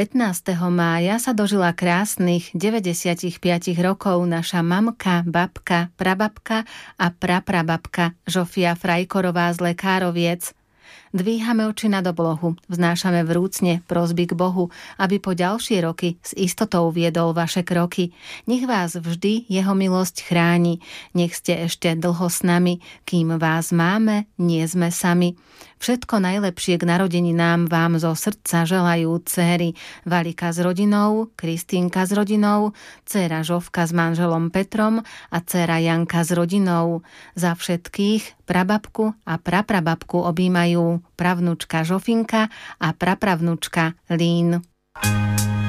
15. mája sa dožila krásnych 95 rokov naša mamka, babka, prababka a praprababka Žofia Frajkorová z Lekároviec. Dvíhame oči nad oblohu, vznášame vrúcne prosby k Bohu, aby po ďalšie roky s istotou viedol vaše kroky. Nech vás vždy jeho milosť chráni, nech ste ešte dlho s nami, kým vás máme, nie sme sami. Všetko najlepšie k narodeninám vám zo srdca želajú dcéry Valika s rodinou, Kristínka s rodinou, dcéra Žofka s manželom Petrom a dcéra Janka s rodinou. Za všetkých prababku a praprababku objímajú pravnúčka Žofinka a prapravnúčka Lín.